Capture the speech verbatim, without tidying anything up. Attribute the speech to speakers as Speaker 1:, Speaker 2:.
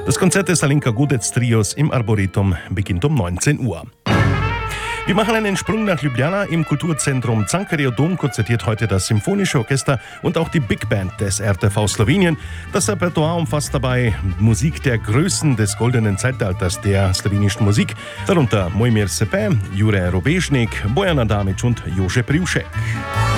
Speaker 1: Das Konzert des Alinka Godec Trios im Arboretum beginnt um neunzehn Uhr. Wir machen einen Sprung nach Ljubljana. Im Kulturzentrum Cankarjev Dom konzertiert heute das Symphonische Orchester und auch die Big Band des R T V Slowenien. Das Repertoire umfasst dabei Musik der Größen des goldenen Zeitalters der slowenischen Musik, darunter Mojmir Sepe, Jure Robežnik, Bojan Adamič und Jože Privšek.